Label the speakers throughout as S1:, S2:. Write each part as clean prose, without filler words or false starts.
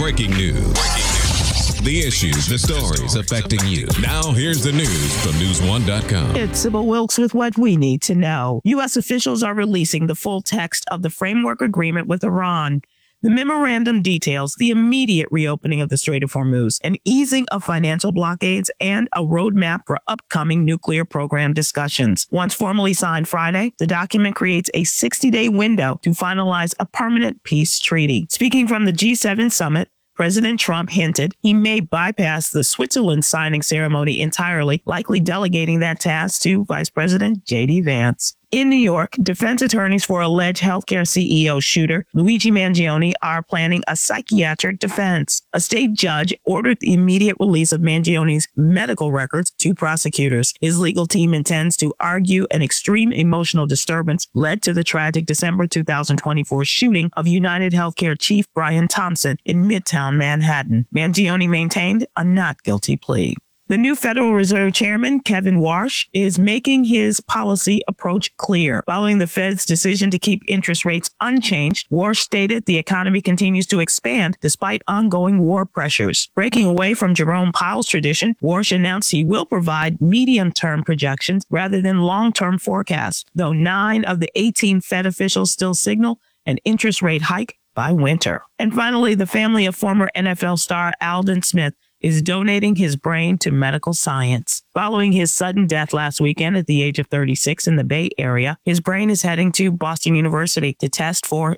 S1: Breaking news. The issues, the stories affecting you. Now, here's the news from News1.com.
S2: It's Sybil Wilkes with what we need to know. U.S. officials are releasing the full text of the framework agreement with Iran. The memorandum details the immediate reopening of the Strait of Hormuz, an easing of financial blockades, and a roadmap for upcoming nuclear program discussions. Once formally signed Friday, the document creates a 60-day window to finalize a permanent peace treaty. Speaking from the G7 summit, President Trump hinted he may bypass the Switzerland signing ceremony entirely, likely delegating that task to Vice President J.D. Vance. In New York, defense attorneys for alleged healthcare CEO shooter Luigi Mangione are planning a psychiatric defense. A state judge ordered the immediate release of Mangione's medical records to prosecutors. His legal team intends to argue an extreme emotional disturbance led to the tragic December 2024 shooting of United Healthcare chief Brian Thompson in Midtown Manhattan. Mangione maintained a not guilty plea. The new Federal Reserve Chairman, Kevin Warsh, is making his policy approach clear. Following the Fed's decision to keep interest rates unchanged, Warsh stated the economy continues to expand despite ongoing war pressures. Breaking away from Jerome Powell's tradition, Warsh announced he will provide medium-term projections rather than long-term forecasts, though 9 of the 18 Fed officials still signal an interest rate hike by winter. And finally, the family of former NFL star Aldon Smith is donating his brain to medical science. Following his sudden death last weekend at the age of 36 in the Bay Area, his brain is heading to Boston University to test for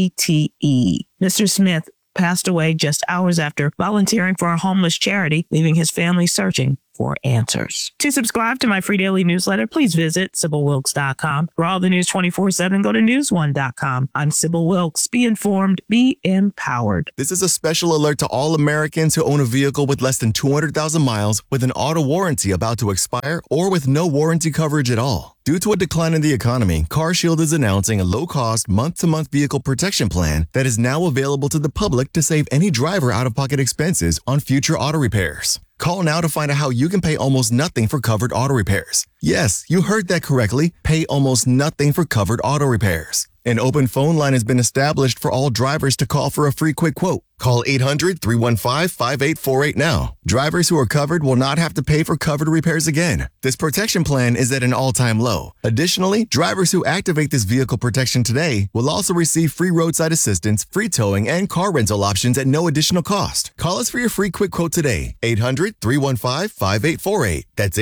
S2: CTE. Mr. Smith passed away just hours after volunteering for a homeless charity, leaving his family searching for answers. To subscribe to my free daily newsletter, please visit SybilWilkes.com. For all the news 24/7, go to News1.com. I'm Sybil Wilkes. Be informed, be empowered.
S3: This is a special alert to all Americans who own a vehicle with less than 200,000 miles with an auto warranty about to expire or with no warranty coverage at all. Due to a decline in the economy, CarShield is announcing a low-cost, month-to-month vehicle protection plan that is now available to the public to save any driver out-of-pocket expenses on future auto repairs. Call now to find out how you can pay almost nothing for covered auto repairs. Yes, you heard that correctly. Pay almost nothing for covered auto repairs. An open phone line has been established for all drivers to call for a free quick quote. Call 800-315-5848 now. Drivers who are covered will not have to pay for covered repairs again. This protection plan is at an all-time low. Additionally, drivers who activate this vehicle protection today will also receive free roadside assistance, free towing, and car rental options at no additional cost. Call us for your free quick quote today. 800-315-5848. That's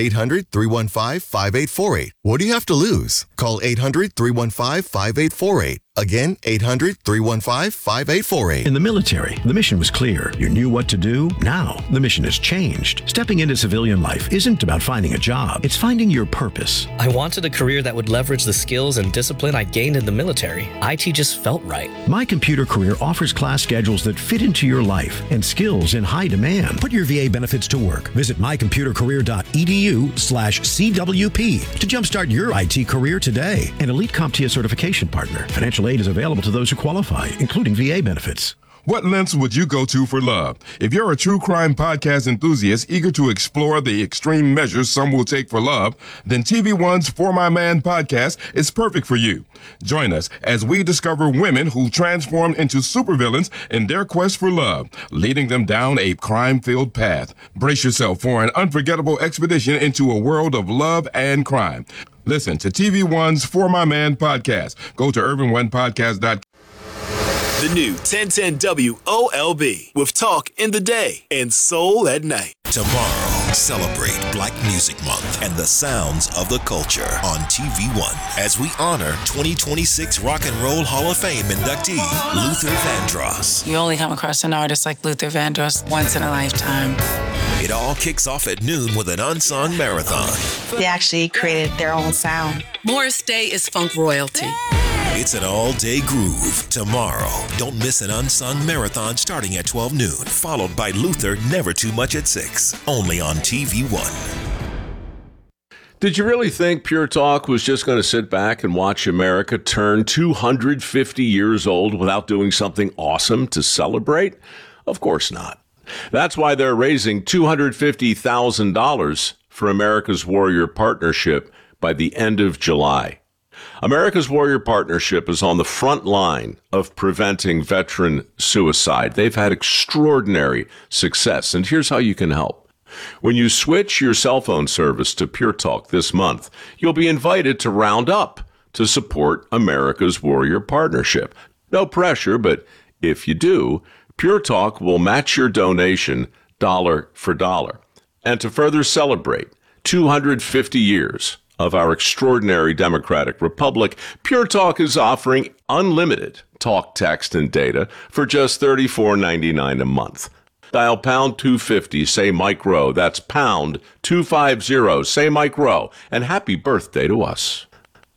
S3: 800-315-5848. What do you have to lose? Call 800-315-5848. Again, 800-315-5848.
S4: In the military, the mission was clear. You knew what to do. Now, the mission has changed. Stepping into civilian life isn't about finding a job. It's finding your purpose.
S5: I wanted a career that would leverage the skills and discipline I gained in the military. IT just felt right.
S4: My Computer Career offers class schedules that fit into your life and skills in high demand. Put your VA benefits to work. Visit mycomputercareer.edu/CWP to jumpstart your IT career today. An elite CompTIA certification partner. Financial aid is available to those who qualify, including VA benefits.
S6: What lengths would you go to for love? If you're a true crime podcast enthusiast eager to explore the extreme measures some will take for love, then TV1's For My Man podcast is perfect for you. Join us as we discover women who transformed into supervillains in their quest for love, leading them down a crime-filled path. Brace yourself for an unforgettable expedition into a world of love and crime. Listen to TV1's For My Man podcast. Go to urban1podcast.com.
S7: The new 1010 WOLB with talk in the day and soul at night.
S8: Tomorrow, celebrate Black Music Month and the sounds of the culture on TV1 as we honor 2026 Rock and Roll Hall of Fame inductee Luther Vandross.
S9: You only come across an artist like Luther Vandross once in a lifetime.
S8: It all kicks off at noon with an unsung marathon.
S9: They actually created their own sound.
S10: Morris Day is funk royalty.
S8: It's an all-day groove. Tomorrow, don't miss an unsung marathon starting at 12 noon, followed by Luther Never Too Much at 6, only on TV1.
S11: Did you really think Pure Talk was just going to sit back and watch America turn 250 years old without doing something awesome to celebrate? Of course not. That's why they're raising $250,000 for America's Warrior Partnership by the end of July. America's Warrior Partnership is on the front line of preventing veteran suicide. They've had extraordinary success, and here's how you can help. When you switch your cell phone service to Pure Talk this month, you'll be invited to round up to support America's Warrior Partnership. No pressure, but if you do, Pure Talk will match your donation dollar for dollar. And to further celebrate 250 years of our extraordinary democratic republic, Pure Talk is offering unlimited talk, text, and data for just $34.99 a month. Dial pound 250, say Mike Rowe. That's pound 250, say Mike Rowe. And happy birthday to us.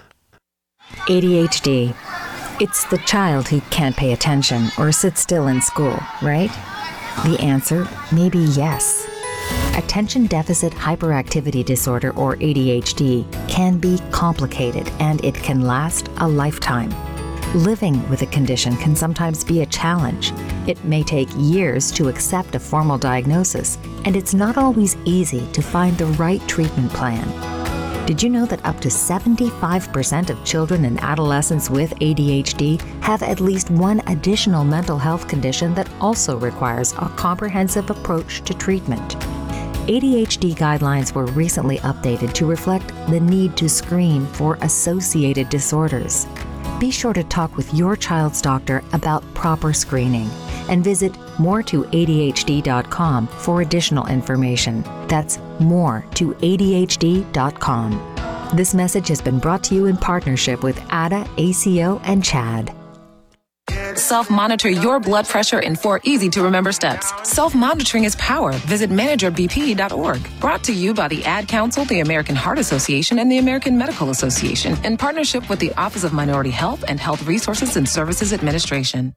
S12: ADHD. It's the child who can't pay attention or sit still in school, right? The answer may be yes. Attention Deficit Hyperactivity Disorder, or ADHD, can be complicated and it can last a lifetime. Living with a condition can sometimes be a challenge. It may take years to accept a formal diagnosis, and it's not always easy to find the right treatment plan. Did you know that up to 75% of children and adolescents with ADHD have at least one additional mental health condition that also requires a comprehensive approach to treatment? ADHD guidelines were recently updated to reflect the need to screen for associated disorders. Be sure to talk with your child's doctor about proper screening and visit more2adhd.com for additional information. That's more2adhd.com. This message has been brought to you in partnership with ADA, ACO, and CHAD.
S10: Self-monitor your blood pressure in 4 easy-to-remember steps. Self-monitoring is power. Visit managerbp.org. Brought to you by the Ad Council, the American Heart Association, and the American Medical Association in partnership with the Office of Minority Health and Health Resources and Services Administration.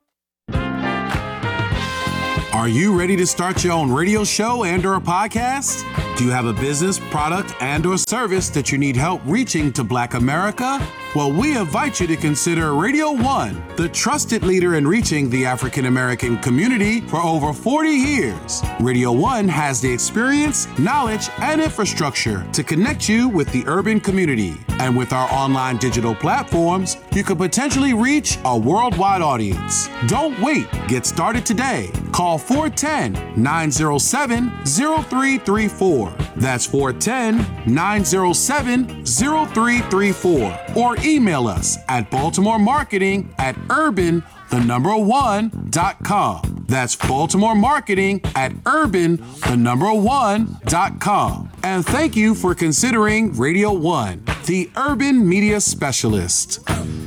S13: Are you ready to start your own radio show and/or a podcast? Do you have a business, product, and/or service that you need help reaching to Black America? Well, we invite you to consider Radio One, the trusted leader in reaching the African American community for over 40 years. Radio One has the experience, knowledge, and infrastructure to connect you with the urban community. And with our online digital platforms, you could potentially reach a worldwide audience. Don't wait. Get started today. Call 410-907-0334. That's 410-907-0334. Or email us at baltimoremarketing@urban1.com. That's baltimoremarketing@urban1.com. And thank you for considering Radio One, the urban media specialist.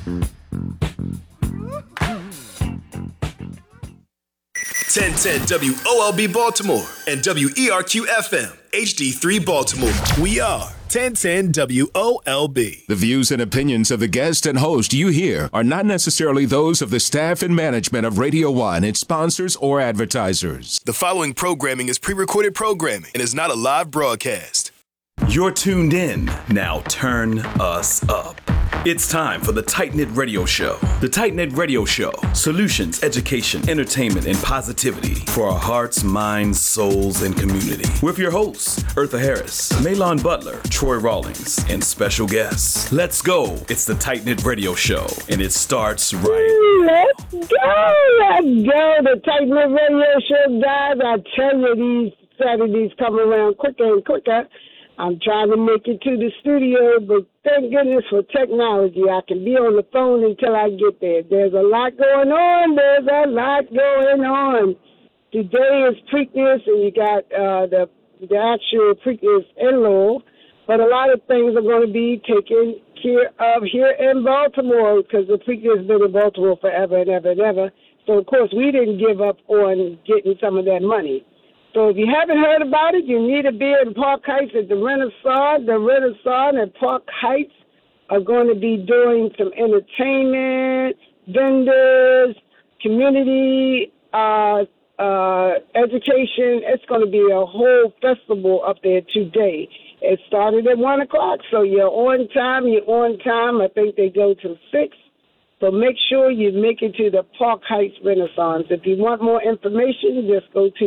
S7: 1010 WOLB Baltimore and WERQ FM HD3 Baltimore. We are 1010 WOLB.
S14: The views and opinions of the guest and host you hear are not necessarily those of the staff and management of Radio One, its sponsors, or advertisers.
S7: The following programming is pre-recorded programming and is not a live broadcast.
S15: You're tuned in. Now turn us up. It's time for the Tight Knit Radio Show. The Tight Knit Radio Show. Solutions, education, entertainment, and positivity for our hearts, minds, souls, and community. With your hosts, Eartha Harris, Maylon Butler, Troy Rawlings, and special guests. Let's go. It's the Tight Knit Radio Show, and it starts right.
S16: Let's go. The Tight Knit Radio Show, guys. I tell you, these Saturdays come around quicker and quicker. I'm trying to make it to the studio, but thank goodness for technology. I can be on the phone until I get there. There's a lot going on. Today is Preakness, and you got the actual Preakness in-law, but a lot of things are going to be taken care of here in Baltimore because the Preakness has been in Baltimore forever and ever and ever. So, of course, we didn't give up on getting some of that money. So if you haven't heard about it, you need to be in Park Heights at the Renaissance. The Renaissance at Park Heights are going to be doing some entertainment, vendors, community education. It's going to be a whole festival up there today. It started at 1 o'clock, so you're on time. I think they go till 6. So make sure you make it to the Park Heights Renaissance. If you want more information, just go to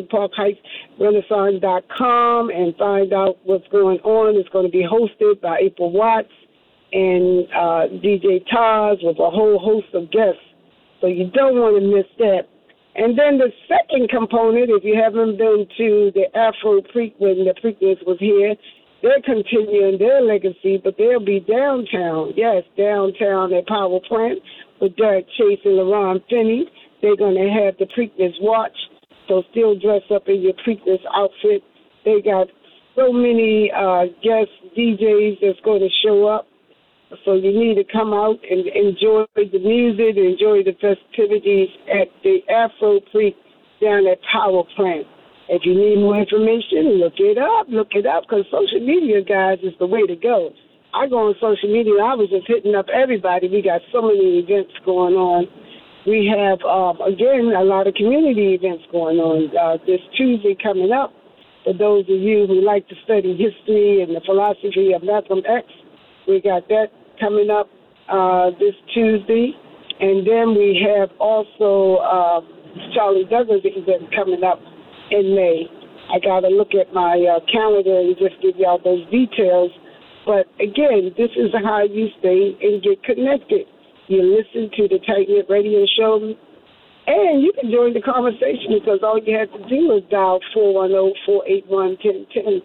S16: parkheightsrenaissance.com and find out what's going on. It's going to be hosted by April Watts, and DJ Taz with a whole host of guests. So you don't want to miss that. And then the second component, if you haven't been to the Afro Preak when the Preakness was here, they're continuing their legacy, but they'll be downtown. Yes, downtown at Power Plant with Derek Chase and LaRon Finney. They're going to have the Preakness Watch, so still dress up in your Preakness outfit. They got so many guest DJs that's going to show up. So you need to come out and enjoy the music, enjoy the festivities at the Afro Preak down at Power Plant. If you need more information, look it up, because social media, guys, is the way to go. I go on social media. I was just hitting up everybody. We got so many events going on. We have, again, a lot of community events going on. This Tuesday coming up, for those of you who like to study history and the philosophy of Malcolm X, we got that coming up this Tuesday. And then we have also Charlie Douglas event coming up in May. I got to look at my calendar and just give y'all those details. But again, this is how you stay and get connected. You listen to the Tight Knit Radio Show, and you can join the conversation because all you have to do is dial 410-481-1010,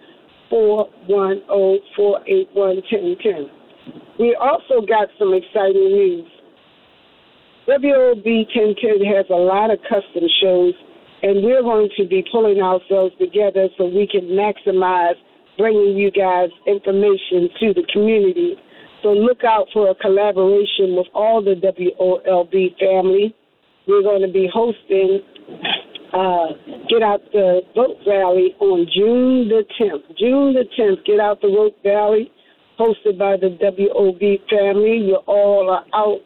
S16: 410-481-1010. We also got some exciting news. WOB 1010 has a lot of custom shows, and we're going to be pulling ourselves together so we can maximize bringing you guys information to the community. So look out for a collaboration with all the WOLB family. We're going to be hosting Get Out the Vote Rally on June the 10th. June the 10th, Get Out the Vote Rally, hosted by the WOB family. You all are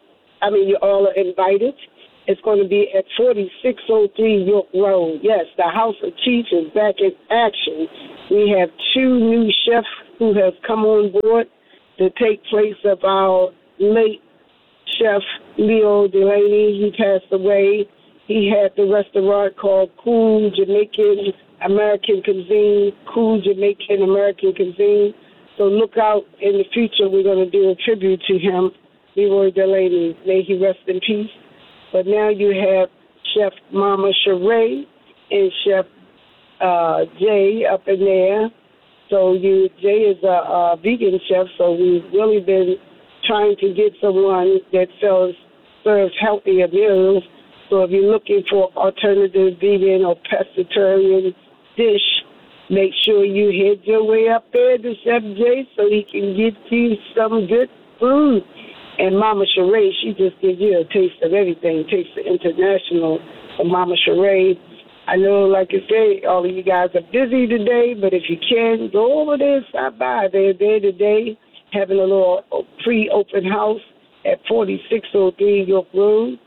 S16: invited. It's going to be at 4603 York Road. Yes, the House of Chiefs is back in action. We have 2 new chefs who have come on board to take place of our late chef, Leo Delaney. He passed away. He had the restaurant called Cool Jamaican American Cuisine, Cool Jamaican American Cuisine. So look out in the future. We're going to do a tribute to him, Leroy Delaney. May he rest in peace. But now you have Chef Mama Sheree and Chef Jay up in there. So Jay is a vegan chef, so we've really been trying to get someone that serves healthier meals. So if you're looking for alternative vegan or pescatarian dish, make sure you head your way up there to Chef Jay so he can get you some good food. And Mama Sheree, she just gives you a taste of everything, Taste the International of Mama Sheree. I know, like I say, all of you guys are busy today, but if you can, go over there and stop by. They're there today having a little pre-open house at 4603 York Road.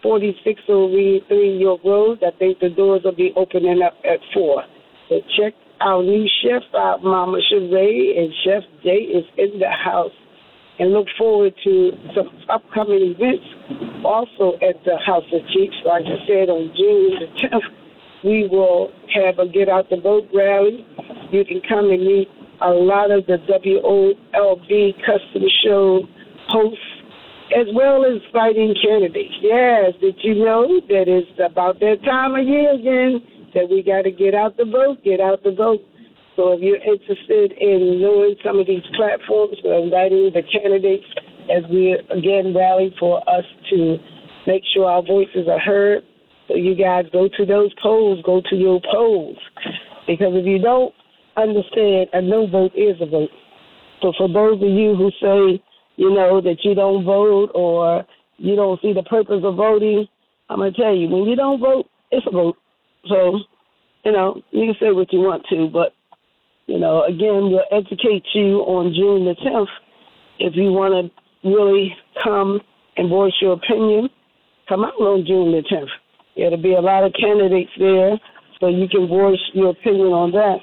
S16: 4603 York Road. I think the doors will be opening up at 4. So check our new chef out, Mama Sheree, and Chef Jay is in the house. And look forward to some upcoming events also at the House of Chiefs. Like I said, on June the 10th, we will have a Get Out the Vote rally. You can come and meet a lot of the WOLB custom show hosts, as well as fighting candidates. Yes, did you know that it's about that time of year again that we got to get out the vote, get out the vote. So if you're interested in knowing some of these platforms, we're inviting the candidates as we, again, rally for us to make sure our voices are heard. So you guys go to those polls, go to your polls. Because if you don't understand, a no vote is a vote. So for those of you who say, that you don't vote or you don't see the purpose of voting, I'm going to tell you, when you don't vote, it's a vote. So, you can say what you want to, but, again, we'll educate you on June the 10th. If you want to really come and voice your opinion, come out on June the 10th. There'll be a lot of candidates there, so you can voice your opinion on that.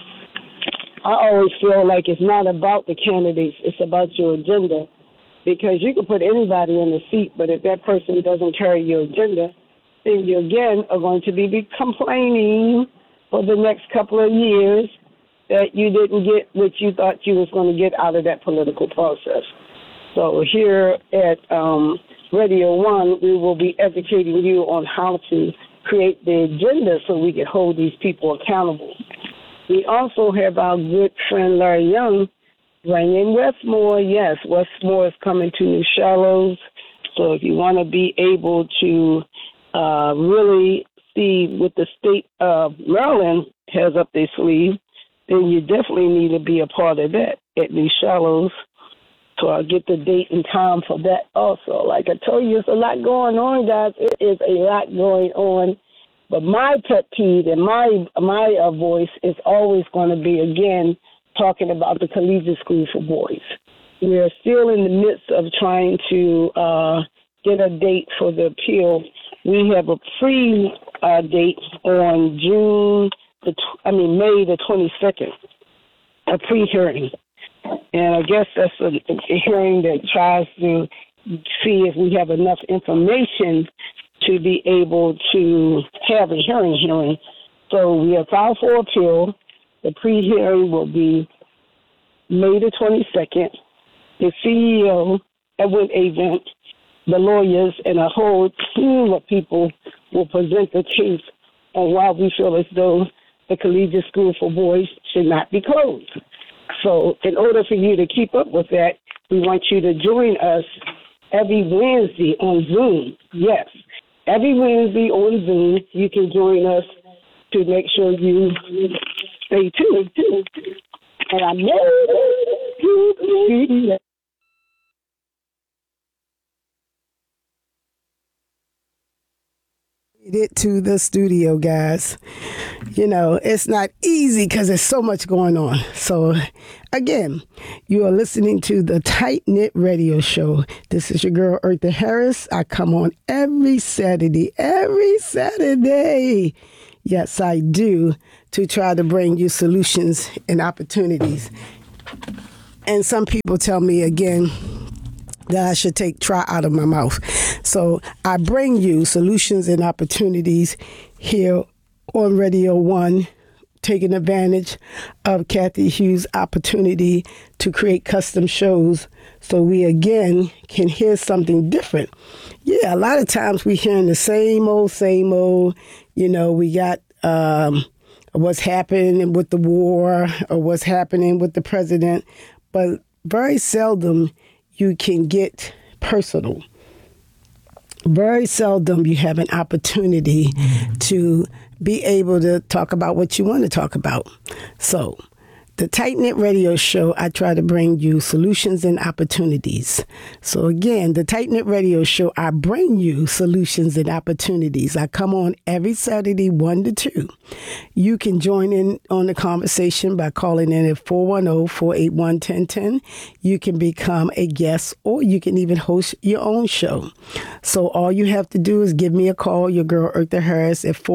S16: I always feel like it's not about the candidates, it's about your agenda. Because you can put anybody in the seat, but if that person doesn't carry your agenda, then you again are going to be complaining for the next couple of years that you didn't get what you thought you was going to get out of that political process. So here at Radio 1, we will be educating you on how to create the agenda so we can hold these people accountable. We also have our good friend Larry Young bringing Westmore. Yes, Westmore is coming to New Shallows. So if you want to be able to really see what the state of Maryland has up their sleeve, then you definitely need to be a part of that at New Shallows. So I'll get the date and time for that also. Like I told you, it's a lot going on, guys. It is a lot going on. But my pet peeve and my voice is always going to be, again, talking about the collegiate school for boys. We're still in the midst of trying to get a date for the appeal. We have a pre-date on May the 22nd, a pre-hearing. And I guess that's a hearing that tries to see if we have enough information to be able to have a hearing. So we have filed for appeal. The pre-hearing will be May the 22nd. The CEO, Edwin Avent, the lawyers, and a whole team of people will present the case on why we feel as though the collegiate school for boys should not be closed. So in order for you to keep up with that, we want you to join us every Wednesday on Zoom. Yes, every Wednesday on Zoom, you can join us to make sure you stay tuned. And I know you see that.
S17: It to the studio, guys. You know, it's not easy because there's so much going on. So, again, you are listening to the Tight Knit Radio Show. This is your girl, Eartha Harris. I come on every Saturday. Yes, I do, to try to bring you solutions and opportunities. And some people tell me, again, that I should take try out of my mouth. So I bring you solutions and opportunities here on Radio 1, taking advantage of Kathy Hughes' opportunity to create custom shows so we again can hear something different. Yeah, a lot of times we hearing the same old, you know, we got what's happening with the war or what's happening with the president, but very seldom you can get personal. Very seldom you have an opportunity to be able to talk about what you want to talk about. So, the Tight Knit Radio Show, I try to bring you solutions and opportunities. So again, the Tight Knit Radio Show, I bring you solutions and opportunities. I come on every Saturday, 1 to 2. You can join in on the conversation by calling in at 410-481-1010. You can become a guest or you can even host your own show. So all you have to do is give me a call, your girl Eartha Harris, at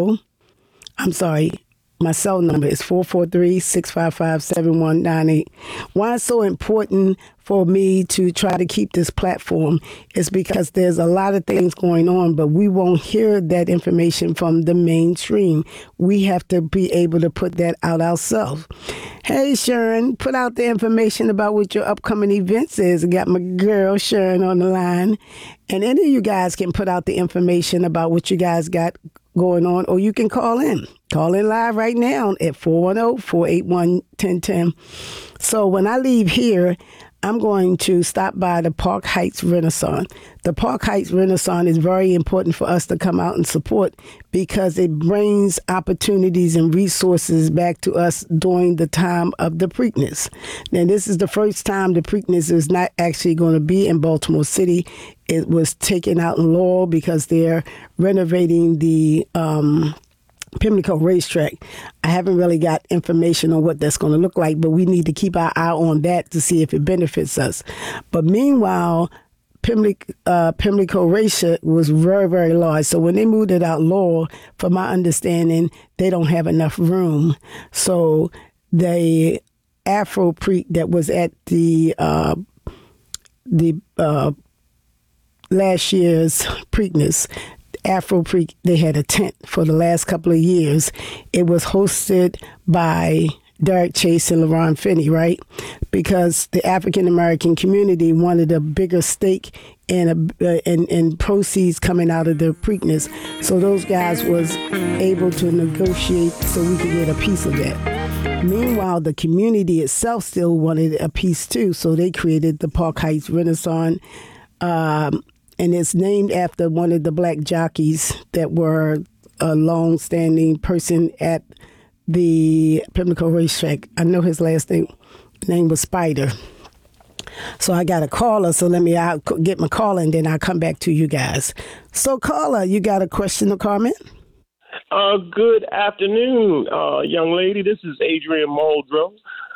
S17: my cell number is 443-655-7198. Why it's so important for me to try to keep this platform is because there's a lot of things going on, but we won't hear that information from the mainstream. We have to be able to put that out ourselves. Hey, Sharon, put out the information about what your upcoming events is. I got my girl Sharon on the line. And any of you guys can put out the information about what you guys got going on, or you can call in. Call in live right now at 410-481-1010. So when I leave here, I'm going to stop by the Park Heights Renaissance. The Park Heights Renaissance is very important for us to come out and support because it brings opportunities and resources back to us during the time of the Preakness. Now, this is the first time the Preakness is not actually going to be in Baltimore City. It was taken out in Laurel because they're renovating the Pimlico racetrack. I haven't really got information on what that's going to look like, but we need to keep our eye on that to see if it benefits us. But meanwhile, Pimlico racetrack was very, very large. So when they moved it out Laurel, from my understanding, they don't have enough room. So the Afro Preak that was at the last year's Preakness, Afro Preak, they had a tent for the last couple of years. It was hosted by Derek Chase and LaRon Finney, right? Because the African American community wanted a bigger stake and proceeds coming out of the Preakness. So those guys was able to negotiate so we could get a piece of that. Meanwhile, the community itself still wanted a piece too, so they created the Park Heights Renaissance, and it's named after one of the black jockeys that were a long-standing person at the Pimlico Racetrack. I know his last name was Spider. So I got a caller, so I'll get my caller, and then I'll come back to you guys. So, caller, you got a question or comment?
S18: Good afternoon, young lady. This is Adrian Muldrow.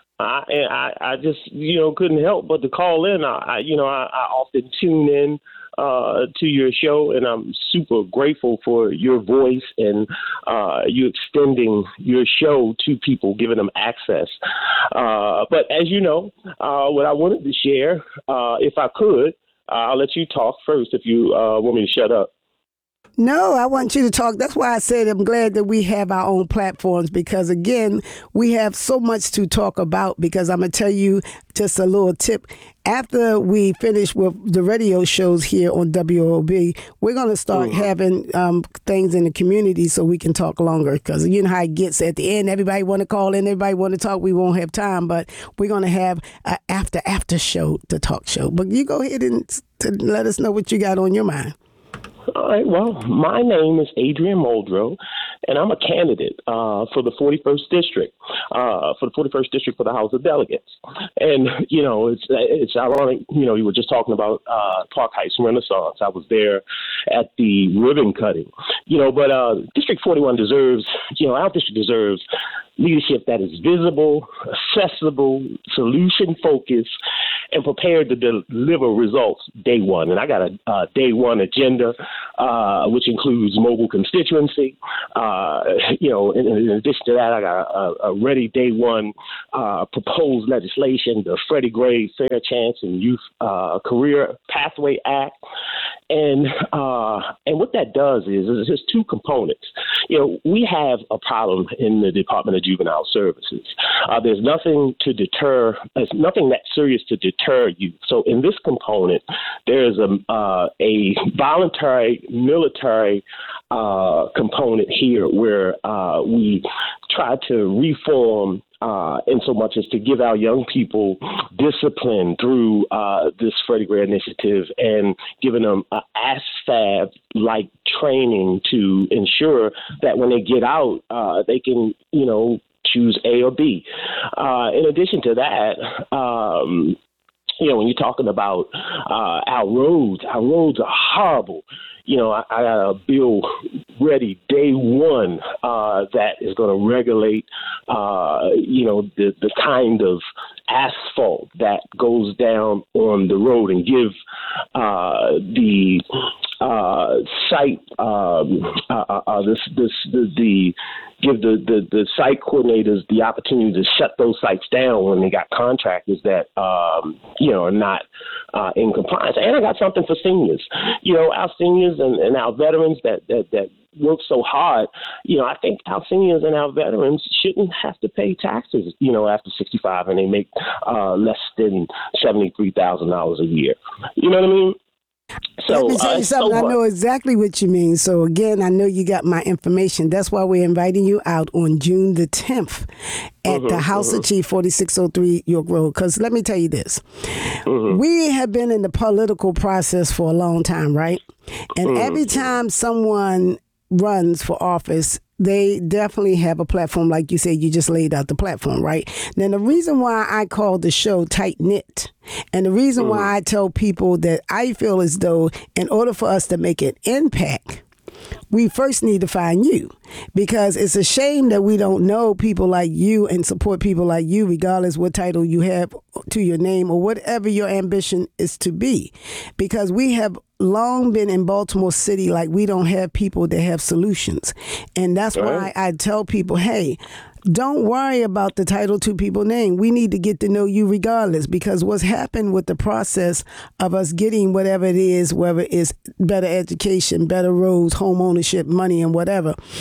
S18: I just, couldn't help but to call in. I often tune in to your show, and I'm super grateful for your voice and you extending your show to people, giving them access. But as you know, what I wanted to share, if I could, I'll let you talk first if you want me to shut up.
S17: No, I want you to talk. That's why I said I'm glad that we have our own platforms, because, again, we have so much to talk about. Because I'm going to tell you just a little tip. After we finish with the radio shows here on WOB, we're going to start having things in the community so we can talk longer. Because you know how it gets at the end. Everybody want to call in. Everybody want to talk. We won't have time. But we're going to have an after show, the talk show. But you go ahead and let us know what you got on your mind.
S18: All right. Well, my name is Adrian Muldrow, and I'm a candidate for the 41st District, for the House of Delegates. And, it's ironic, you were just talking about Park Heights Renaissance. I was there at the ribbon cutting, but District 41 deserves, our district deserves leadership that is visible, accessible, solution-focused, and prepared to deliver results day one. And I got a day one agenda, which includes mobile constituency. In addition to that, I got a ready day one proposed legislation, the Freddie Gray Fair Chance and Youth Career Pathway Act. And what that does is there's two components. We have a problem in the Department of Juvenile Services. There's nothing that serious to deter youth. So in this component, there's a voluntary military component here where we try to reform in so much as to give our young people discipline through this Freddie Gray initiative and giving them ASFAB-like training to ensure that when they get out, they can, choose A or B. In addition to that, when you're talking about our roads are horrible. I got a bill ready day one that is going to regulate, the kind of asphalt that goes down on the road and give the site give the site coordinators the opportunity to shut those sites down when they got contractors that are not in compliance. And I got something for seniors. Our seniors and our veterans that work so hard. I think our seniors and our veterans shouldn't have to pay taxes, after 65 and they make less than $73,000 a year. You know what I mean? So,
S17: let me tell you something. I know exactly what you mean. So, again, I know you got my information. That's why we're inviting you out on June the 10th at the House of Chief, 4603 York Road. Because let me tell you this. We have been in the political process for a long time, right? And every time someone runs for office, they definitely have a platform. Like you said, you just laid out the platform, right? Now, the reason why I call the show Tight Knit, and the reason why I tell people that I feel as though in order for us to make an impact, we first need to find you, because it's a shame that we don't know people like you and support people like you, regardless what title you have to your name or whatever your ambition is to be, because we have long been in Baltimore City like we don't have people that have solutions. And that's why I tell people, hey, don't worry about the Title II people name. We need to get to know you regardless, because what's happened with the process of us getting whatever it is, whether it's better education, better roads, home ownership, money, and whatever,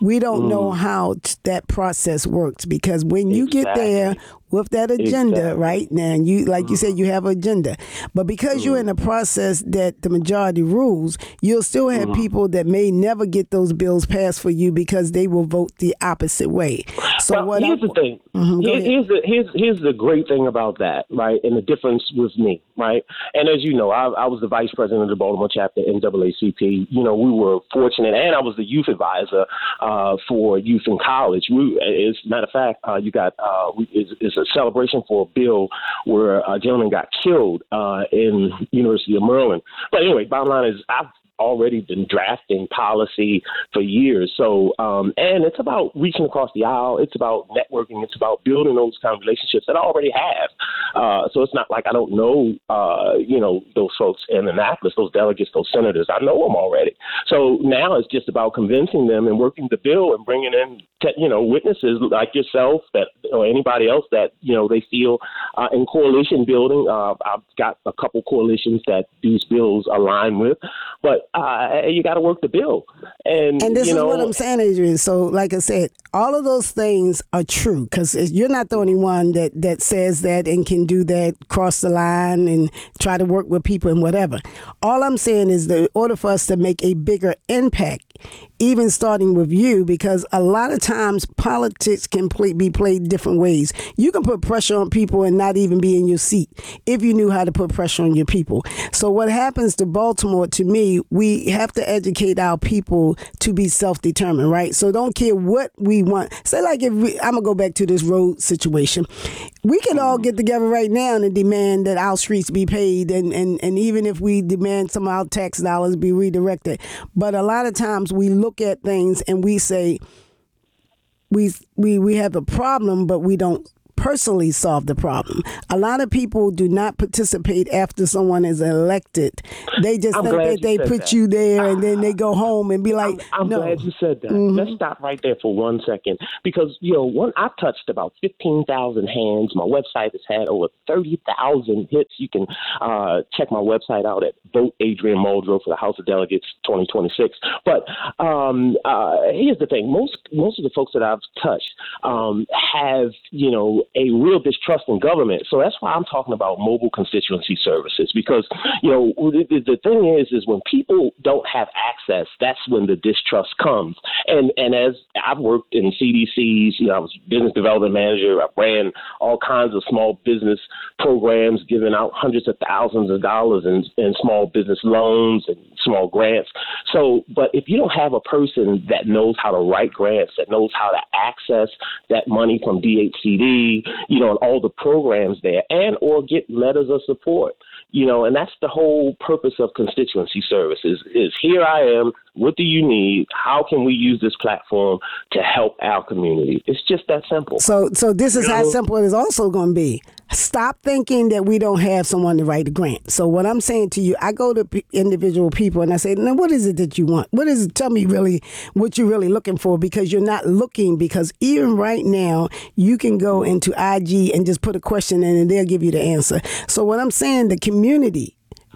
S17: We don't know how that process works, because when you get there with that agenda, right now, and you, like you said, you have an agenda, but because you're in a process that the majority rules, you'll still have people that may never get those bills passed for you because they will vote the opposite way. So
S18: well, here's the thing. Here's the great thing about that, right? And the difference with me, right? And as you know, I was the vice president of the Baltimore chapter NAACP. You know, we were fortunate, and I was the youth advisor for youth in college. As a matter of fact, you got it's a celebration for a bill where a gentleman got killed in University of Maryland. But anyway, bottom line is I've already been drafting policy for years. So, and it's about reaching across the aisle. It's about networking. It's about building those kind of relationships that I already have. So it's not like I don't know, those folks in Annapolis, those delegates, those senators. I know them already. So now it's just about convincing them and working the bill and bringing in, witnesses like yourself or anybody else that, they feel in coalition building. I've got a couple coalitions that these bills align with, but you got to work the bill. And
S17: this is what I'm saying, Adrian. So like I said, all of those things are true, because you're not the only one that says that and can do that, cross the line and try to work with people and whatever. All I'm saying is that in order for us to make a bigger impact, even starting with you, because a lot of times politics can be played different ways. You can put pressure on people and not even be in your seat if you knew how to put pressure on your people. So what happens to Baltimore, to me, we have to educate our people to be self-determined, right? So don't care what we want. Say like I'm going to go back to this road situation. We can all get together right now and demand that our streets be paid, and even if we demand some of our tax dollars be redirected. But a lot of times we look at things and we say we have a problem, but we don't personally solve the problem. A lot of people do not participate after someone is elected. They just think that they put you there and then they go home and be like,
S18: I'm glad you said that. Let's stop right there for 1 second, because I've touched about 15,000 hands. My website has had over 30,000 hits. You can check my website out at Vote Adrian Muldrow for the House of Delegates 2026. But here's the thing: most of the folks that I've touched have a real distrust in government. So that's why I'm talking about mobile constituency services, because, the thing is when people don't have access, that's when the distrust comes. And as I've worked in CDCs, I was business development manager. I ran all kinds of small business programs, giving out hundreds of thousands of dollars in small business loans and small grants. So, but if you don't have a person that knows how to write grants, that knows how to access that money from DHCD, and all the programs there, and or get letters of support, and that's the whole purpose of constituency services is here I am. What do you need? How can we use this platform to help our community? It's just that simple.
S17: So this is how simple it is also going to be. Stop thinking that we don't have someone to write a grant. So what I'm saying to you, I go to individual people and I say, now, what is it that you want? What is it? Tell me really what you're really looking for, because you're not looking, because even right now, you can go into IG and just put a question in and they'll give you the answer. So what I'm saying, the community,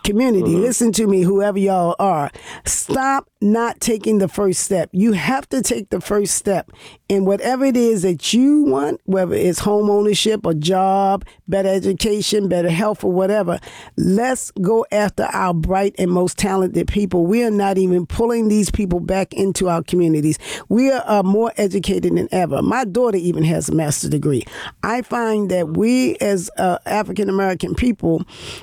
S17: listen to me, whoever y'all are. Stop not taking the first step. You have to take the first step in whatever it is that you want, whether it's home ownership, a job, better education, better health, or whatever. Let's go after our bright and most talented people. We are not even pulling these people back into our communities. We are more educated than ever. My daughter even has a master's degree. I find that we as African-American people,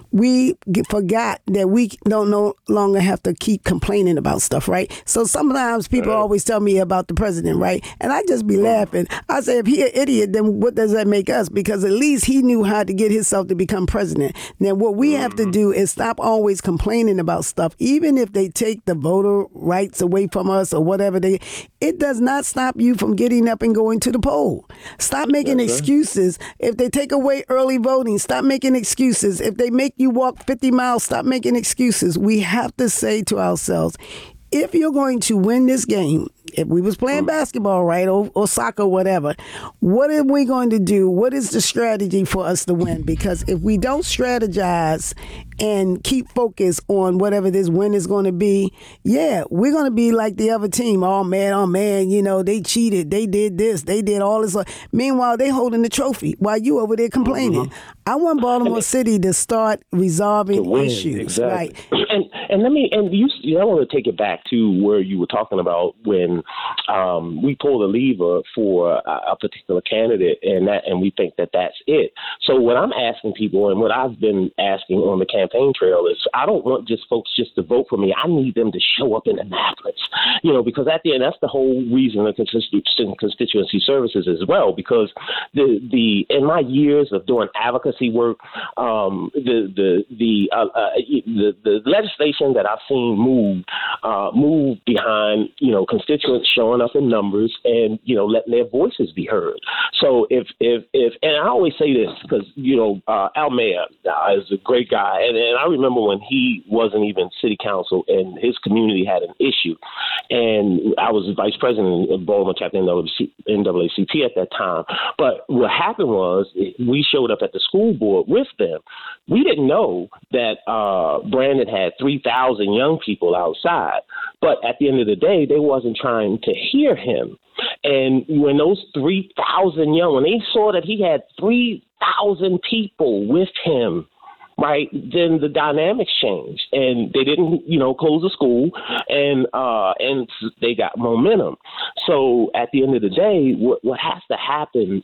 S17: we forgot that we don't no longer have to keep complaining about stuff, right? So sometimes people always tell me about the president, right? And I just be laughing. I say, if he an idiot, then what does that make us? Because at least he knew how to get himself to become president. Now, what we have to do is stop always complaining about stuff, even if they take the voter rights away from us or whatever. It does not stop you from getting up and going to the poll. Stop making excuses. If they take away early voting, stop making excuses. If they make you walk 50 miles, stop making excuses. We have to say to ourselves, if you're going to win this game, if we was playing basketball, right, or soccer, whatever, what are we going to do? What is the strategy for us to win? Because if we don't strategize and keep focused on whatever this win is going to be, we're going to be like the other team. Oh man, you know, they cheated. They did this. They did all this. Meanwhile, they holding the trophy while you over there complaining. I want Baltimore City to start resolving issues.
S18: Exactly.
S17: Right.
S18: I want to take it back to where you were talking about when we pull the lever for a particular candidate, and we think that that's it. So what I'm asking people, and what I've been asking on the campaign trail, is I don't want folks just to vote for me. I need them to show up in Annapolis, you know, because at the end, that's the whole reason of constituency services as well. Because in my years of doing advocacy work, the legislation that I've seen move behind, you know, constituents showing up in numbers and, you know, letting their voices be heard. So if and I always say this because, you know, Al Mayer is a great guy. And I remember when he wasn't even city council and his community had an issue. And I was vice president of Baltimore chapter NAACP at that time. But what happened was we showed up at the school board with them. We didn't know that Brandon had 3,000 young people outside. But at the end of the day, they wasn't trying to hear him. And when those 3,000 when they saw that he had 3,000 people with him, right, then the dynamics changed, and they didn't, you know, close the school, and they got momentum. So at the end of the day, what has to happen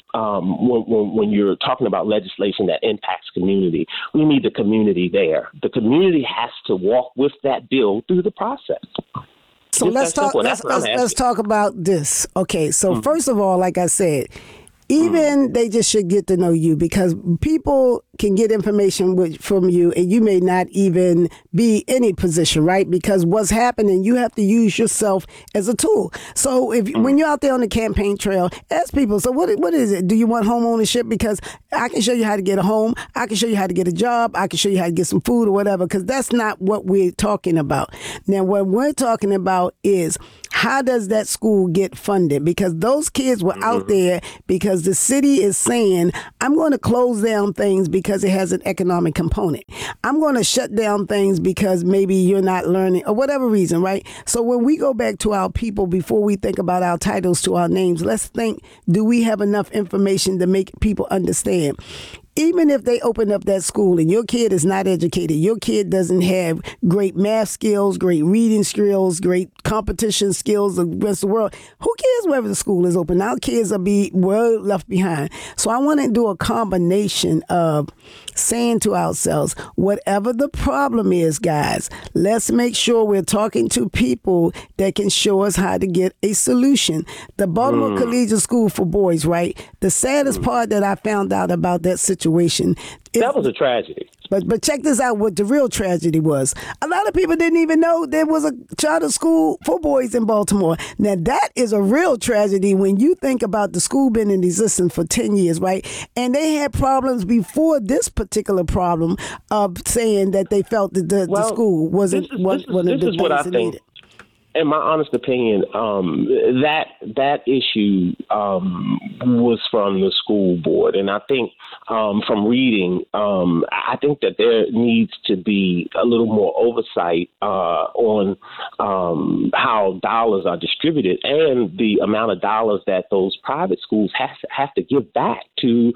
S18: when you're talking about legislation that impacts community, we need the community there. The community has to walk with that bill through the process.
S17: So let's talk about this. Okay, so first of all, like I said, even they just should get to know you, because people can get information from you and you may not even be in a position, right? Because what's happening, you have to use yourself as a tool. So when you're out there on the campaign trail, ask people, so what is it? Do you want home ownership? Because I can show you how to get a home. I can show you how to get a job. I can show you how to get some food or whatever, because that's not what we're talking about. Now, what we're talking about is how does that school get funded? Because those kids were out there because the city is saying, I'm going to close down things because it has an economic component. I'm going to shut down things because maybe you're not learning or whatever reason, right? So when we go back to our people, before we think about our titles to our names, let's think, do we have enough information to make people understand? Even if they open up that school and your kid is not educated, your kid doesn't have great math skills, great reading skills, great competition skills against the world, who cares whether the school is open? Our kids will be well left behind. So I want to do a combination of saying to ourselves, whatever the problem is, guys, let's make sure we're talking to people that can show us how to get a solution. The Baltimore Collegiate School for Boys, right? The saddest part that I found out about that situation.
S18: That was a tragedy.
S17: But check this out, what the real tragedy was. A lot of people didn't even know there was a charter school for boys in Baltimore. Now, that is a real tragedy when you think about the school been in existence for 10 years, right? And they had problems before this particular problem of saying that they felt that the school wasn't one of the things they needed.
S18: In my honest opinion, that issue was from the school board. And I think from reading, I think that there needs to be a little more oversight on how dollars are distributed and the amount of dollars that those private schools have to give back to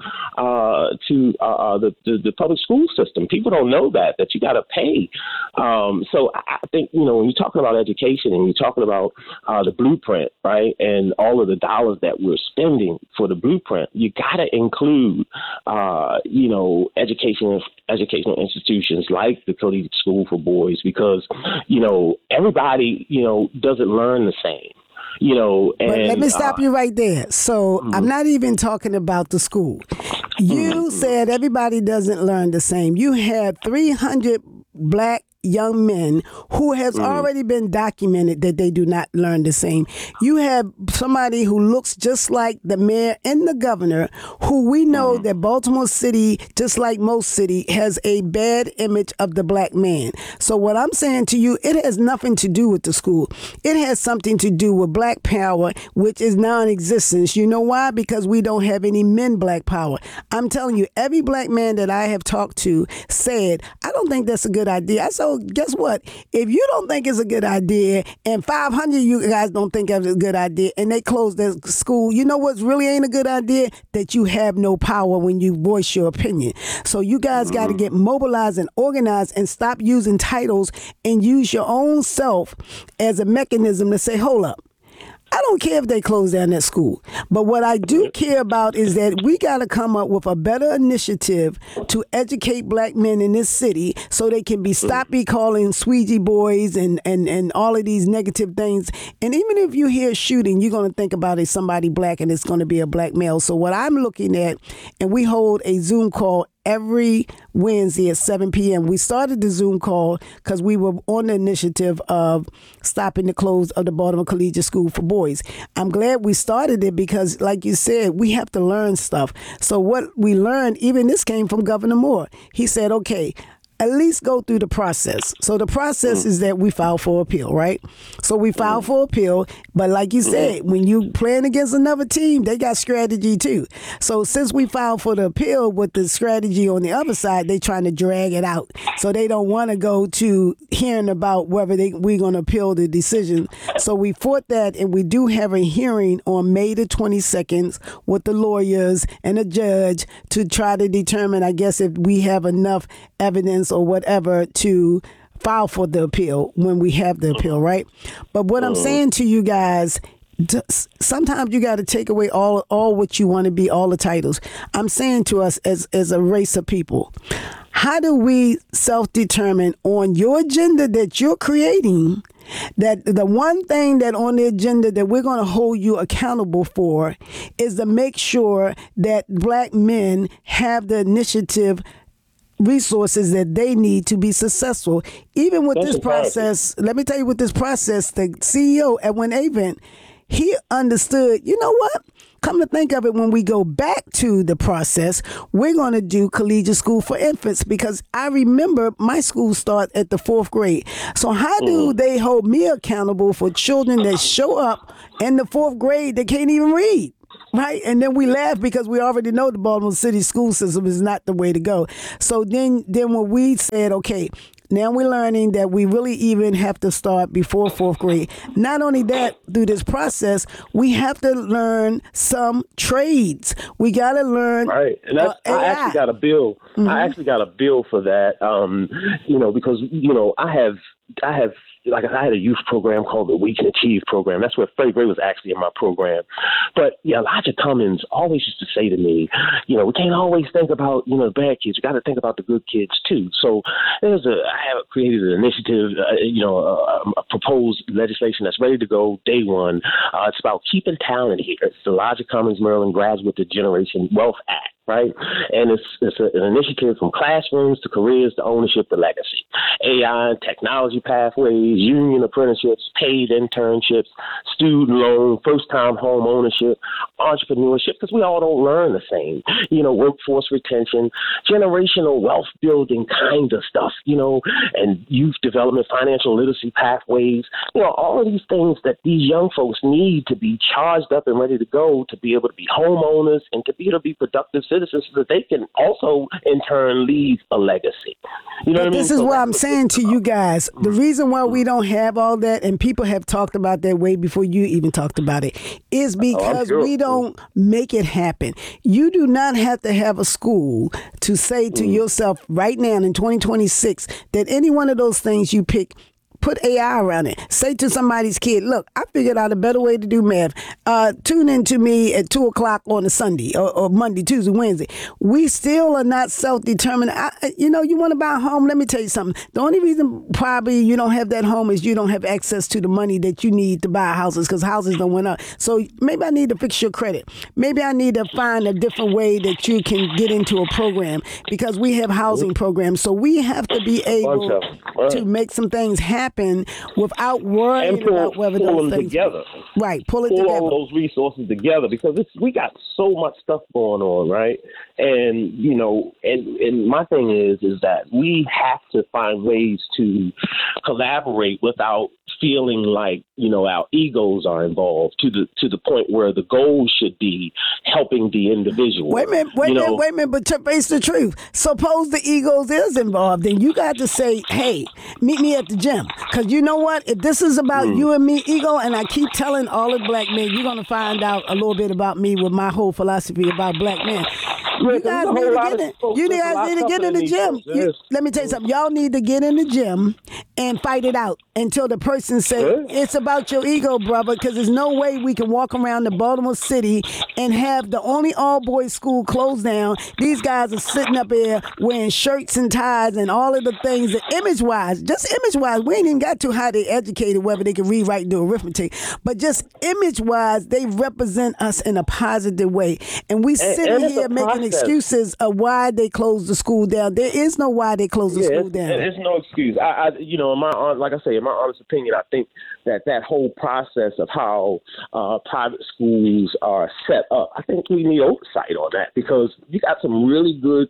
S18: the public school system. People don't know that you got to pay. So I think, you know, when you're talking about education and you're talking about the blueprint, right, and all of the dollars that we're spending for the blueprint, you got to include, you know, educational institutions like the Collegiate School for Boys, because, you know, everybody, you know, doesn't learn the same. You know, and
S17: but let me stop you right there. So I'm not even talking about the school. You said everybody doesn't learn the same. You had 300 black young men who has already been documented that they do not learn the same. You have somebody who looks just like the mayor and the governor, who we know that Baltimore City, just like most city, has a bad image of the black man. So what I'm saying to you, it has nothing to do with the school. It has something to do with black power, which is non-existent. You know why? Because we don't have any men black power. I'm telling you, every black man that I have talked to said, I don't think that's a good idea. So guess what? If you don't think it's a good idea and 500 of you guys don't think it's a good idea and they close their school, you know what's really ain't a good idea? That you have no power when you voice your opinion. So you guys got to get mobilized and organized and stop using titles and use your own self as a mechanism to say, hold up. I don't care if they close down that school. But what I do care about is that we got to come up with a better initiative to educate black men in this city so they can stop calling squeegee boys and all of these negative things. And even if you hear shooting, you're going to think about it somebody black and it's going to be a black male. So what I'm looking at, and we hold a Zoom call every Wednesday at 7 p.m. We started the Zoom call because we were on the initiative of stopping the close of the Baltimore Collegiate School for Boys. I'm glad we started it because, like you said, we have to learn stuff. So what we learned, even this came from Governor Moore. He said, okay, at least go through the process. So the process is that we file for appeal, right? So we file for appeal, but like you said, when you playing against another team, they got strategy too. So since we filed for the appeal with the strategy on the other side, they trying to drag it out. So they don't want to go to hearing about whether we're going to appeal the decision. So we fought that, and we do have a hearing on May the 22nd with the lawyers and a judge to try to determine, I guess, if we have enough evidence or whatever to file for the appeal when we have the appeal, right? But what I'm saying to you guys, sometimes you got to take away all what you want to be, all the titles. I'm saying to us as a race of people, how do we self-determine on your agenda that you're creating, that the one thing that on the agenda that we're going to hold you accountable for is to make sure that black men have the initiative, resources that they need to be successful. Even with this process, let me tell you, with this process, the CEO at Win Avent, he understood, you know what? Come to think of it, when we go back to the process, we're going to do collegiate school for infants, because I remember my school start at the 4th grade. So how do they hold me accountable for children that show up in the 4th grade that can't even read? Right. And then we laugh because we already know the Baltimore City school system is not the way to go. So then when we said, OK, now we're learning that we really even have to start before 4th grade. Not only that, through this process, we have to learn some trades. We got to learn.
S18: Right. And that's, I actually got a bill. I actually got a bill for that, because, I have like I had a youth program called the We Can Achieve program. That's where Freddie Gray was actually in my program. But yeah, Elijah Cummings always used to say to me, we can't always think about, the bad kids. We got to think about the good kids too. So I have created an initiative, a proposed legislation that's ready to go day one. It's about keeping talent here. It's the Elijah Cummings Maryland Graduate Generation Wealth Act. Right. And it's an initiative from classrooms to careers to ownership to legacy. AI and technology pathways, union apprenticeships, paid internships, student loan, first-time home ownership, entrepreneurship, because we all don't learn the same. Workforce retention, generational wealth building kind of stuff, and youth development, financial literacy pathways, all of these things that these young folks need to be charged up and ready to go to be able to be homeowners and to be able to be productive citizens so that they can also in turn leave a legacy.
S17: This is what I'm saying to you guys. The reason why we don't have all that, and people have talked about that way before you even talked about it, is because we don't make it happen. You do not have to have a school to say to yourself right now in 2026 that any one of those things you pick Put AI around it. Say to somebody's kid, look, I figured out a better way to do math. Tune in to me at 2 o'clock on a Sunday or Monday, Tuesday, Wednesday. We still are not self-determined. You want to buy a home? Let me tell you something. The only reason probably you don't have that home is you don't have access to the money that you need to buy houses because houses don't went up. So maybe I need to fix your credit. Maybe I need to find a different way that you can get into a program because we have housing programs. So we have to be able to make some things happen without worrying about whether those things
S18: together.
S17: Right, pull
S18: together. All those resources together because we got so much stuff going on, right? And and my thing is that we have to find ways to collaborate without feeling like our egos are involved to the point where the goal should be helping the individual.
S17: Wait a minute, but to face the truth, suppose the egos is involved, then you got to say, hey, meet me at the gym. Because you know what? If this is about you and me ego, and I keep telling all the black men, you're going to find out a little bit about me with my whole philosophy about black men. You guys need to get in the gym. Let me tell you something. Y'all need to get in the gym and fight it out until the person says, it's about your ego, brother, because there's no way we can walk around the Baltimore City and have the only all-boys school closed down. These guys are sitting up here wearing shirts and ties and all of the things that image-wise, we ain't even got to how they educated, whether they can read, write, and do arithmetic, but just image-wise, they represent us in a positive way. And we sitting here making excuses of why they closed the school down. There is no why they closed the school down.
S18: There's no excuse. In my honest opinion, I think that whole process of how private schools are set up, I think we need oversight on that because you got some really good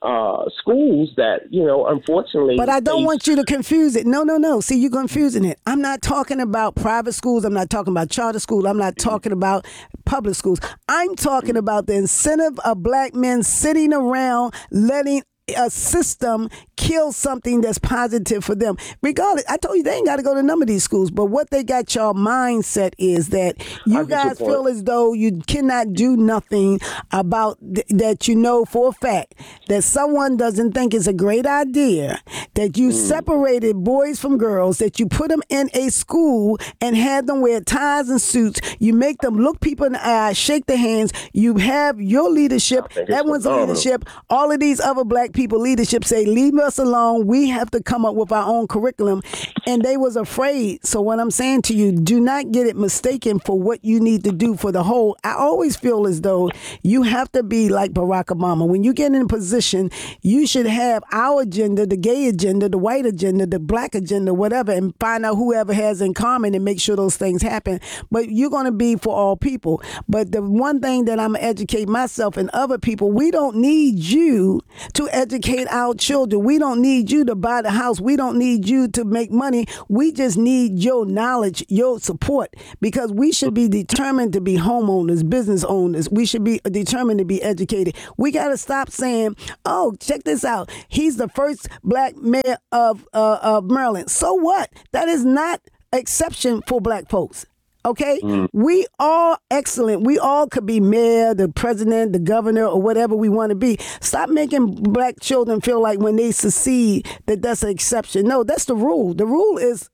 S18: schools that, unfortunately.
S17: But I don't want you to confuse it. No. See, you're confusing it. I'm not talking about private schools. I'm not talking about charter schools. I'm not talking about public schools. I'm talking about the incentive of black men sitting around letting a system kill something that's positive for them. Regardless, I told you they ain't got to go to none of these schools, but what they got y'all mindset is that you guys feel as though you cannot do nothing about that for a fact that someone doesn't think it's a great idea that you separated boys from girls, that you put them in a school and had them wear ties and suits. You make them look people in the eye, shake their hands. You have your leadership, that one's leadership, all of these other black people leadership say, leave us alone. We have to come up with our own curriculum. And they was afraid. So what I'm saying to you, do not get it mistaken for what you need to do for the whole. I always feel as though you have to be like Barack Obama. When you get in a position, you should have our agenda, the gay agenda, the white agenda, the black agenda, whatever, and find out whoever has in common and make sure those things happen. But you're going to be for all people. But the one thing that I'm going to educate myself and other people, we don't need you to educate our children. We don't need you to buy the house. We don't need you to make money. We just need your knowledge, your support, because we should be determined to be homeowners, business owners. We should be determined to be educated. We got to stop saying, oh, check this out. He's the first black mayor of Maryland. So what? That is not exception for black folks. Okay? We are excellent. We all could be mayor, the president, the governor, or whatever we want to be. Stop making black children feel like when they succeed that that's an exception. No, that's the rule. The rule is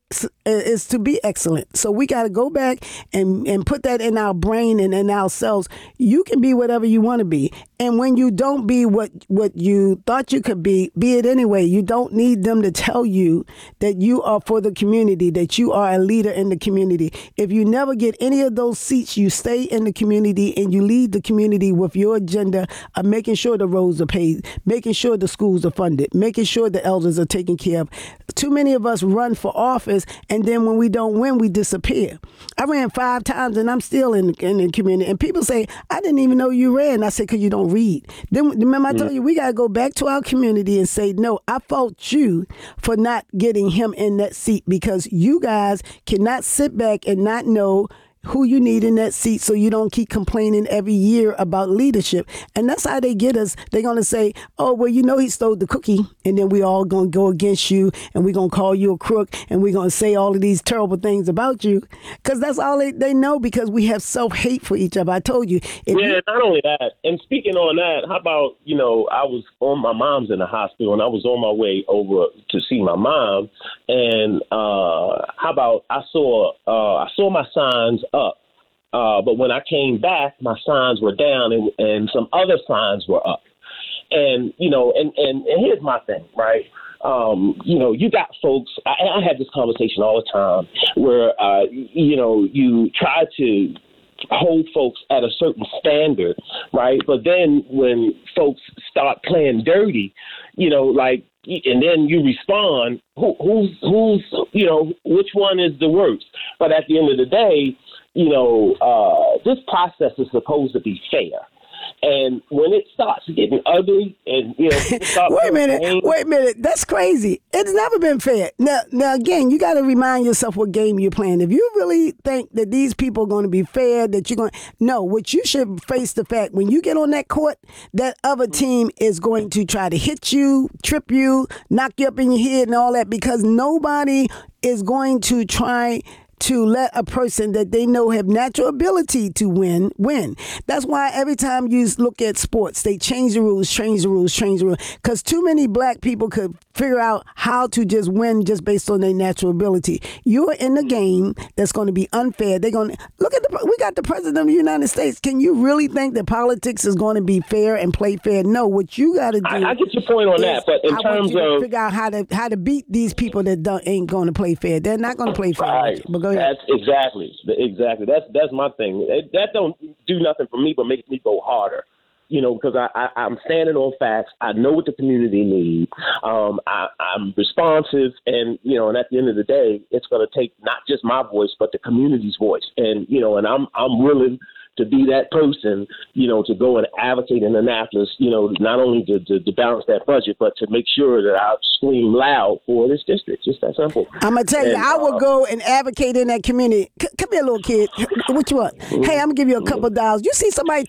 S17: to be excellent. So we got to go back and put that in our brain and in ourselves. You can be whatever you want to be. And when you don't be what you thought you could be it anyway. You don't need them to tell you that you are for the community, that you are a leader in the community. If you never get any of those seats, you stay in the community and you lead the community with your agenda of making sure the roads are paved, making sure the schools are funded, making sure the elders are taken care of. Too many of us run for office, and then when we don't win, we disappear. I ran 5 times, and I'm still in the community. And people say, I didn't even know you ran. I said, because you don't read. Then remember I told you, we got to go back to our community and say, no, I fault you for not getting him in that seat because you guys cannot sit back and not know who you need in that seat so you don't keep complaining every year about leadership. And that's how they get us. They're going to say, oh, well, you know, he stole the cookie. And then we all going to go against you and we're going to call you a crook and we're going to say all of these terrible things about you. Because that's all they know, because we have self-hate for each other. I told you.
S18: Not only that. And speaking on that, how about, you know, my mom's in the hospital and I was on my way over to see my mom. And how about I saw my signs up. But when I came back, my signs were down and some other signs were up. And, you know, and here's my thing, right? You know, you got folks, I have this conversation all the time where, you know, you try to hold folks at a certain standard, right? But then when folks start playing dirty, you know, like, and then you respond, who's, you know, which one is the worst? But at the end of the day, you know, this process is supposed to be fair. And when it starts getting ugly and, you know,
S17: wait a minute. That's crazy. It's never been fair. Now again, you got to remind yourself what game you're playing. If you really think that these people are going to be fair, that you're going to, no, what you should face the fact when you get on that court, that other team is going to try to hit you, trip you, knock you up in your head and all that, because nobody is going to try to let a person that they know have natural ability to win. That's why every time you look at sports, they change the rules. Because too many black people could figure out how to just win just based on their natural ability. You're in a game that's going to be unfair. They're going to look at we got the president of the United States. Can you really think that politics is going to be fair and play fair? No, what you got to do.
S18: I get your point on that, but in terms of
S17: figure out how to beat these people that ain't going to play fair. They're not going to play fair.
S18: Right.
S17: But go ahead.
S18: That's exactly. That's my thing. That don't do nothing for me, but makes me go harder. You know, because I'm standing on facts. I know what the community needs. I'm responsive, and you know, and at the end of the day, it's going to take not just my voice, but the community's voice. And you know, and I'm willing to be that person, you know, to go and advocate in Annapolis, you know, not only to balance that budget, but to make sure that I scream loud for this district. Just that simple.
S17: I'm going to tell you, I will go and advocate in that community. Come here, little kid. What you want? Mm-hmm. Hey, I'm going to give you a couple of dollars. You see somebody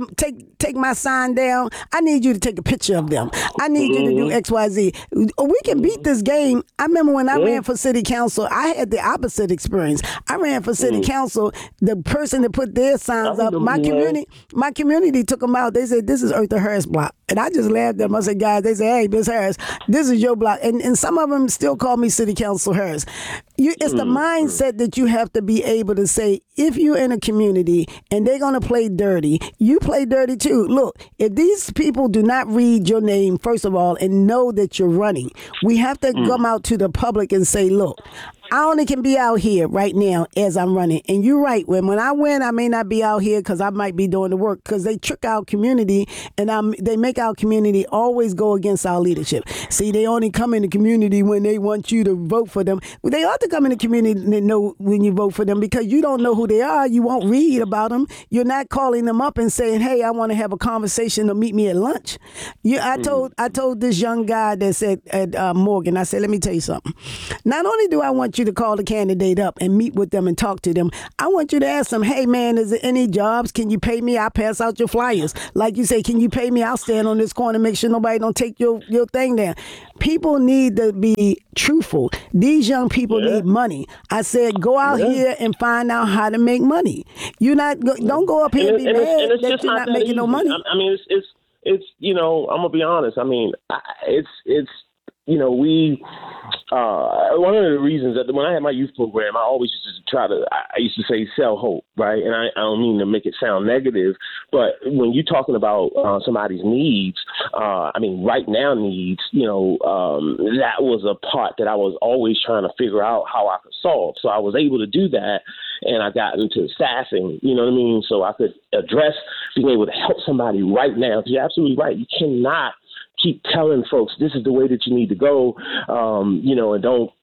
S17: take my sign down? I need you to take a picture of them. I need you to do X, Y, Z. We can beat this game. I remember when I ran for city council, I had the opposite experience. I ran for city council. The person that put their sign up. My community took them out. They said, this is Eartha Harris block. And I just laughed at them. I said, guys, they said, hey, Miss Harris, this is your block. And some of them still call me City Council Harris. It's the mindset that you have to be able to say, if you're in a community and they're going to play dirty, you play dirty too. Look, if these people do not read your name, first of all, and know that you're running, we have to come out to the public and say, look, I only can be out here right now as I'm running. And you're right. When I win, I may not be out here because I might be doing the work, because they trick our community and they make our community always go against our leadership. See, they only come in the community when they want you to vote for them. Well, they ought to come in the community and know when you vote for them, because you don't know who they are. You won't read about them. You're not calling them up and saying, hey, I want to have a conversation or meet me at lunch. I told this young guy that said at Morgan, I said, let me tell you something. Not only do I want you to call the candidate up and meet with them and talk to them, I want you to ask them, hey man, is there any jobs? Can you pay me? I'll pass out your flyers. Like you say, can you pay me? I'll stand on this corner, make sure nobody don't take your thing down. People need to be truthful. These young people need money. I said, go out here and find out how to make money. Don't go up here and be mad that you're not making no money.
S18: I mean, it's you know, I'm gonna be honest. I mean, it's you know, one of the reasons that when I had my youth program, I always used to I used to say sell hope, right? And I don't mean to make it sound negative, but when you're talking about somebody's needs, I mean, right now needs, you know, that was a part that I was always trying to figure out how I could solve. So I was able to do that, and I got into staffing, you know what I mean? So I could address being able to help somebody right now. You're absolutely right. You cannot keep telling folks this is the way that you need to go, you know, and don't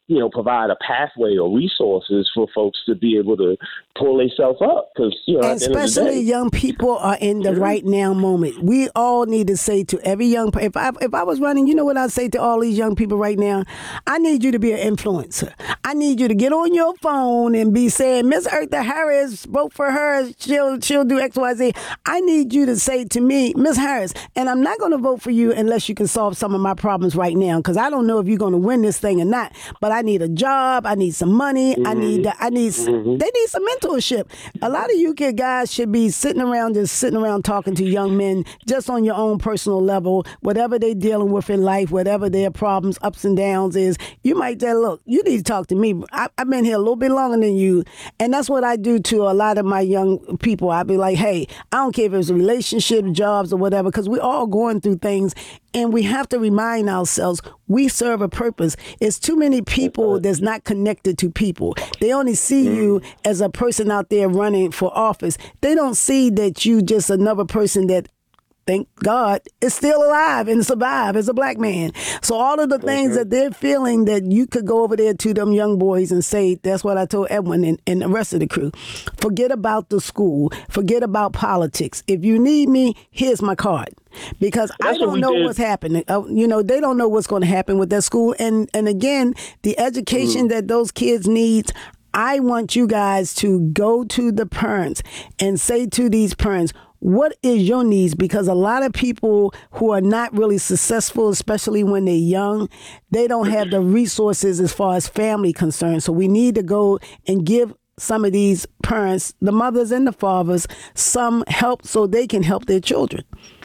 S18: provide a pathway or resources for folks to be able to pull themselves up. Because,
S17: and especially young people are in the right now moment. We all need to say to every young, if I was running, you know what I'd say to all these young people right now? I need you to be an influencer. I need you to get on your phone and be saying, Miss Eartha Harris, vote for her. She'll do X, Y, Z. I need you to say to me, Miss Harris, and I'm not going to vote for you unless you can solve some of my problems right now, because I don't know if you're going to win this thing or not. But I need a job. I need some money. They need some mentorship. A lot of you guys should be sitting around talking to young men just on your own personal level, whatever they're dealing with in life, whatever their problems, ups and downs is. You might say, look, you need to talk to me. I've been here a little bit longer than you. And that's what I do to a lot of my young people. I'd be like, hey, I don't care if it's a relationship, jobs, or whatever, because we're all going through things. And we have to remind ourselves we serve a purpose. It's too many people that's not connected to people. They only see you as a person out there running for office. They don't see that you just another person that, thank God, is still alive and survive as a black man. So all of the things that they're feeling, that you could go over there to them young boys and say, that's what I told Edwin and the rest of the crew. Forget about the school. Forget about politics. If you need me, here's my card. Because I don't know what's happening. They don't know what's going to happen with that school. And again, the education that those kids need, I want you guys to go to the parents and say to these parents, what is your needs? Because a lot of people who are not really successful, especially when they're young, they don't have the resources as far as family concerned. So we need to go and give some of these parents, the mothers and the fathers, some help so they can help their children.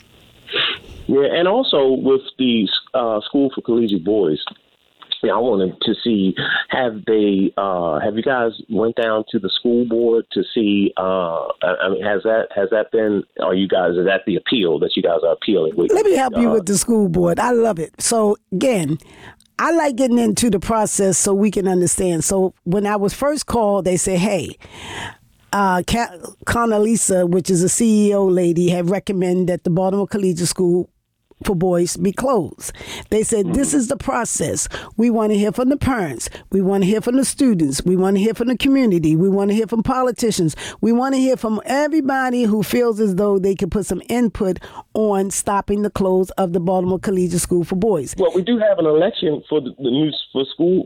S18: Yeah, and also with the School for Collegiate Boys, I wanted to see, have you guys went down to the school board to see, has that been, is that the appeal that you guys are appealing with?
S17: Let me help you with the school board. I love it. So again, I like getting into the process so we can understand. So when I was first called, they said, hey, Conalisa, which is a CEO lady, had recommended that the Baltimore Collegiate School for Boys be closed. They said, this is the process. We want to hear from the parents. We want to hear from the students. We want to hear from the community. We want to hear from politicians. We want to hear from everybody who feels as though they could put some input on stopping the close of the Baltimore Collegiate School for Boys.
S18: Well, we do have an election for the new school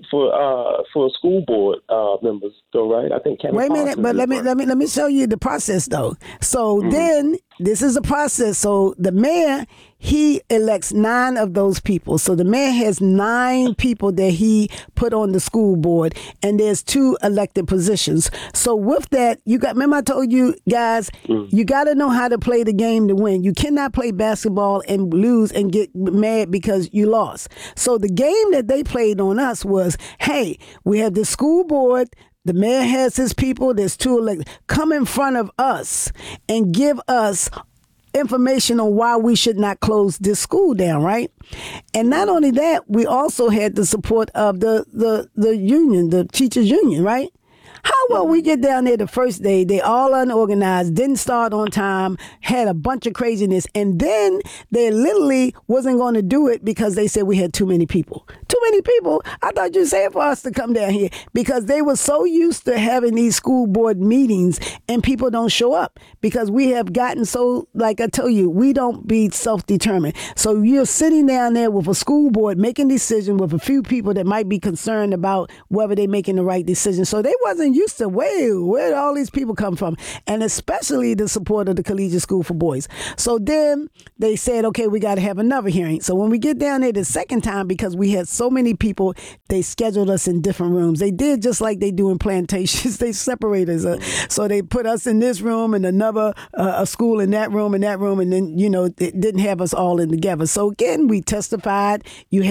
S18: board members, though, right? I think.
S17: Wait a minute, but let me show you the process, though. So then this is a process. So the mayor, he elects 9 of those people. So the mayor has 9 people that he put on the school board, and there's 2 elected positions. So with that, remember I told you guys, you got to know how to play the game to win. You cannot play basketball and lose and get mad because you lost. So the game that they played on us was, hey, we have the school board. The mayor has his people. There's 2 elected. Come in front of us and give us information on why we should not close this school down, right? And not only that, we also had the support of the union, the teachers union, right? How will we get down there the first day? They all unorganized, didn't start on time, had a bunch of craziness, and then they literally wasn't going to do it because they said we had too many people. Too many people? I thought you said for us to come down here, because they were so used to having these school board meetings and people don't show up because we have gotten so, like I tell you, we don't be self-determined. So you're sitting down there with a school board making decisions with a few people that might be concerned about whether they're making the right decision. So they wasn't used to, where did all these people come from? And especially the support of the Collegiate School for Boys. So then they said, okay, we got to have another hearing. So when we get down there the second time, because we had so many people, they scheduled us in different rooms. They did just like they do in plantations. They separate us. So they put us in this room and another a school in that room and then, they didn't have us all in together. So again, we testified. You